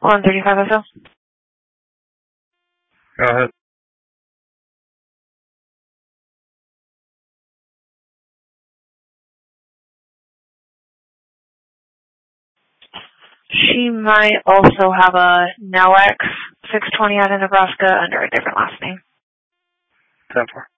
135 SO. Go ahead. She might also have a NOx 620 out of Nebraska under a different last name. 10-4.